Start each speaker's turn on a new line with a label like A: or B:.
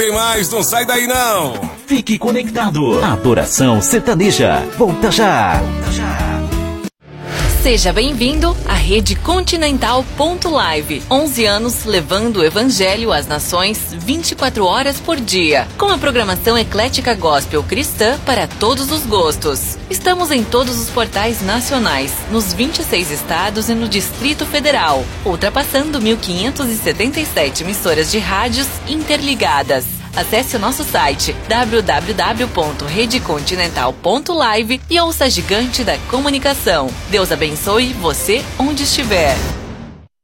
A: Tem mais, não sai daí não.
B: Fique conectado. Adoração Sertaneja. Volta já. Volta já.
C: Seja bem-vindo à Rede Continental Live. 11 anos levando o Evangelho às nações 24 horas por dia. Com a programação eclética gospel cristã para todos os gostos. Estamos em todos os portais nacionais, nos 26 estados e no Distrito Federal, ultrapassando 1.577 emissoras de rádios interligadas. Acesse o nosso site www.redecontinental.live e ouça a gigante da comunicação. Deus abençoe você onde estiver.